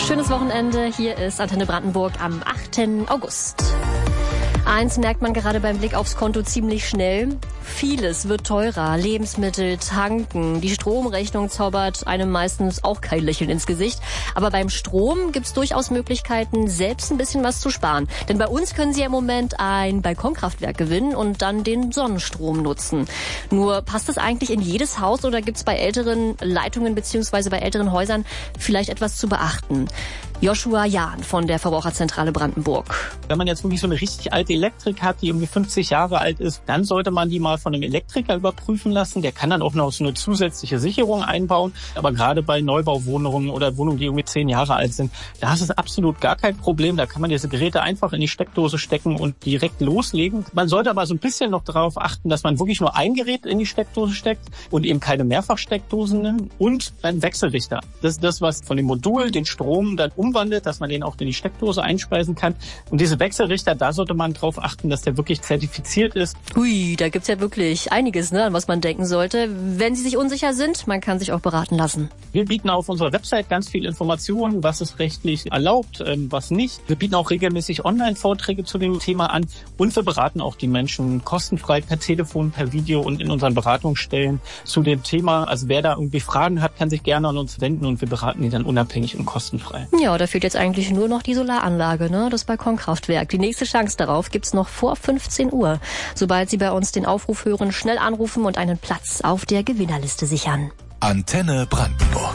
Schönes Wochenende. Hier ist Antenne Brandenburg am 8. August. Eins merkt man gerade beim Blick aufs Konto ziemlich schnell. Vieles wird teurer. Lebensmittel, Tanken. Die Stromrechnung zaubert einem meistens auch kein Lächeln ins Gesicht. Aber beim Strom gibt's durchaus Möglichkeiten, selbst ein bisschen was zu sparen. Denn bei uns können Sie ja im Moment ein Balkonkraftwerk gewinnen und dann den Sonnenstrom nutzen. Nur passt das eigentlich in jedes Haus oder gibt's bei älteren Leitungen bzw. bei älteren Häusern vielleicht etwas zu beachten? Joshua Jahn von der Verbraucherzentrale Brandenburg. Wenn man jetzt wirklich so eine richtig alte Elektrik hat, die irgendwie 50 Jahre alt ist, dann sollte man die mal von einem Elektriker überprüfen lassen. Der kann dann auch noch so eine zusätzliche Sicherung einbauen. Aber gerade bei Neubauwohnungen oder Wohnungen, die irgendwie 10 Jahre alt sind, da ist es absolut gar kein Problem. Da kann man diese Geräte einfach in die Steckdose stecken und direkt loslegen. Man sollte aber so ein bisschen noch darauf achten, dass man wirklich nur ein Gerät in die Steckdose steckt und eben keine Mehrfachsteckdosen nimmt und einen Wechselrichter. Das ist das, was von dem Modul den Strom dann umwandelt, dass man den auch in die Steckdose einspeisen kann. Und diese Wechselrichter, da sollte man darauf achten, dass der wirklich zertifiziert ist. Hui, da gibt's ja wirklich einiges, an was man denken sollte. Wenn Sie sich unsicher sind, man kann sich auch beraten lassen. Wir bieten auf unserer Website ganz viel Informationen, was ist rechtlich erlaubt, was nicht. Wir bieten auch regelmäßig Online-Vorträge zu dem Thema an und wir beraten auch die Menschen kostenfrei per Telefon, per Video und in unseren Beratungsstellen zu dem Thema. Also wer da irgendwie Fragen hat, kann sich gerne an uns wenden und wir beraten die dann unabhängig und kostenfrei. Ja, da fehlt jetzt eigentlich nur noch die Solaranlage, das Balkonkraftwerk. Die nächste Chance darauf gibt's noch vor 15 Uhr. Sobald Sie bei uns den Aufruf hören, schnell anrufen und einen Platz auf der Gewinnerliste sichern. Antenne Brandenburg.